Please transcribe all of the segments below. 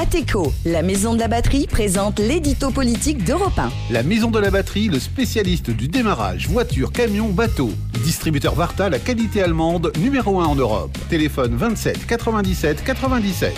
Ateco, la maison de la batterie, présente l'édito politique d'Europe 1. La maison de la batterie, le spécialiste du démarrage, voiture, camion, bateau. Distributeur Varta, la qualité allemande, numéro 1 en Europe. Téléphone 27 97 97.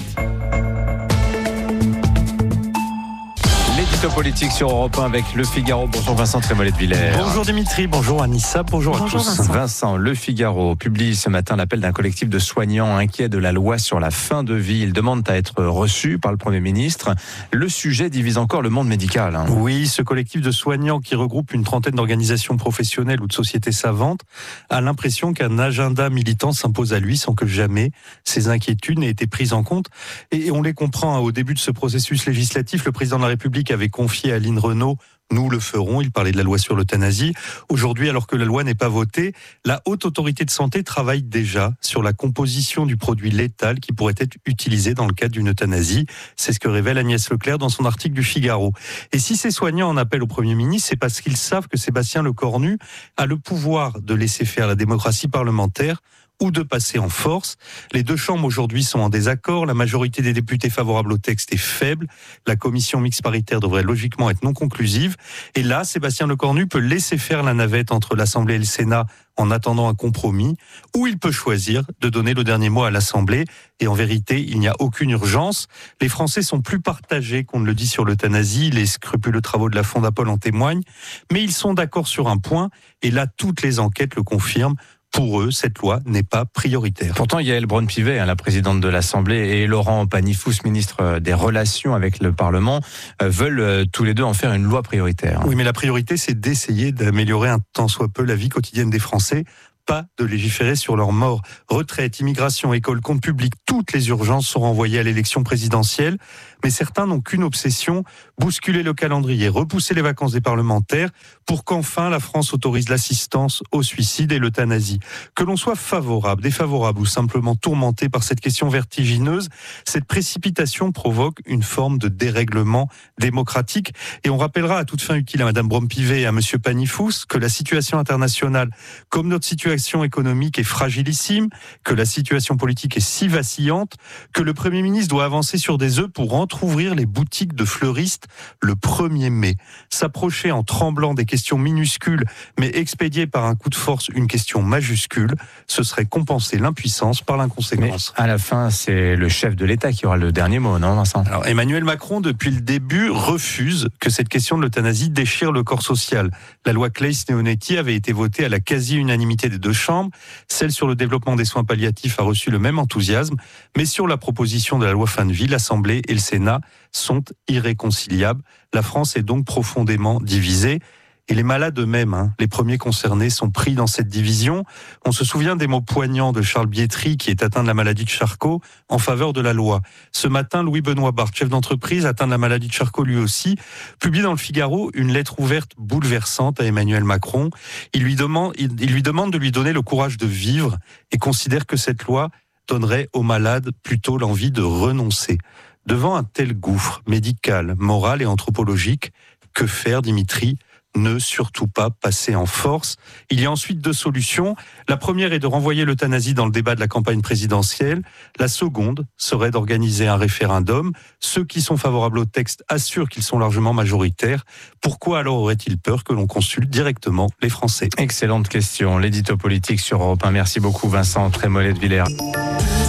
L'édito politique sur Europe 1 avec Le Figaro. Bonjour Vincent Trémollet de Villers. Bonjour Dimitri, bonjour Anissa, bonjour à tous. Vincent, Le Figaro publie ce matin l'appel d'un collectif de soignants inquiets de la loi sur la fin de vie. Ils demandent à être reçus par le Premier ministre. Le sujet divise encore le monde médical. Oui, ce collectif de soignants qui regroupe une trentaine d'organisations professionnelles ou de sociétés savantes a l'impression qu'un agenda militant s'impose à lui sans que jamais ses inquiétudes n'aient été prises en compte. Et on les comprend, au début de ce processus législatif, le président de la République avait confié à Aline Renaud « Nous le ferons », il parlait de la loi sur l'euthanasie. Aujourd'hui, alors que la loi n'est pas votée, la Haute Autorité de Santé travaille déjà sur la composition du produit létal qui pourrait être utilisé dans le cadre d'une euthanasie. C'est ce que révèle Agnès Leclerc dans son article du Figaro. Et si ces soignants en appellent au Premier ministre, c'est parce qu'ils savent que Sébastien Lecornu a le pouvoir de laisser faire la démocratie parlementaire ou de passer en force. Les deux chambres aujourd'hui sont en désaccord. La majorité des députés favorables au texte est faible. La commission mixte paritaire devrait logiquement être non conclusive. Et là, Sébastien Lecornu peut laisser faire la navette entre l'Assemblée et le Sénat en attendant un compromis, ou il peut choisir de donner le dernier mot à l'Assemblée. Et en vérité, il n'y a aucune urgence. Les Français sont plus partagés qu'on ne le dit sur l'euthanasie. Les scrupuleux travaux de la Fondapol en témoignent. Mais ils sont d'accord sur un point, et là, toutes les enquêtes le confirment. Pour eux, cette loi n'est pas prioritaire. Pourtant, Yaël Braun-Pivet, la présidente de l'Assemblée, et Laurent Panifoux, ministre des Relations avec le Parlement, veulent tous les deux en faire une loi prioritaire. Oui, mais la priorité, c'est d'essayer d'améliorer un tant soit peu la vie quotidienne des Français, pas de légiférer sur leur mort. Retraite, immigration, école, compte public, toutes les urgences sont renvoyées à l'élection présidentielle. Mais certains n'ont qu'une obsession, bousculer le calendrier, repousser les vacances des parlementaires pour qu'enfin la France autorise l'assistance au suicide et l'euthanasie. Que l'on soit favorable, défavorable ou simplement tourmenté par cette question vertigineuse, cette précipitation provoque une forme de dérèglement démocratique. Et on rappellera à toute fin utile à Madame Braun-Pivet et à Monsieur Panifoux que la situation internationale, comme notre situation économique est fragilissime, que la situation politique est si vacillante, que le Premier ministre doit avancer sur des œufs pour ouvrir les boutiques de fleuristes le 1er mai. S'approcher en tremblant des questions minuscules, mais expédier par un coup de force une question majuscule, ce serait compenser l'impuissance par l'inconséquence. Mais à la fin, c'est le chef de l'État qui aura le dernier mot, non Vincent ? Alors Emmanuel Macron, depuis le début, refuse que cette question de l'euthanasie déchire le corps social. La loi Claes-Leonetti avait été votée à la quasi-unanimité des deux chambres. Celle sur le développement des soins palliatifs a reçu le même enthousiasme. Mais sur la proposition de la loi fin de vie, l'Assemblée et le Sénat sont irréconciliables. La France est donc profondément divisée. Et les malades eux-mêmes, les premiers concernés, sont pris dans cette division. On se souvient des mots poignants de Charles Bietri, qui est atteint de la maladie de Charcot, en faveur de la loi. Ce matin, Louis-Benoît Barthes, chef d'entreprise, atteint de la maladie de Charcot lui aussi, publie dans le Figaro une lettre ouverte bouleversante à Emmanuel Macron. Il lui demande de lui donner le courage de vivre et considère que cette loi donnerait aux malades plutôt l'envie de renoncer. Devant un tel gouffre médical, moral et anthropologique, que faire, Dimitri ? Ne surtout pas passer en force. Il y a ensuite deux solutions. La première est de renvoyer l'euthanasie dans le débat de la campagne présidentielle. La seconde serait d'organiser un référendum. Ceux qui sont favorables au texte assurent qu'ils sont largement majoritaires. Pourquoi alors aurait-il peur que l'on consulte directement les Français ? Excellente question. L'édito politique sur Europe 1. Merci beaucoup Vincent Trémollet de Villers.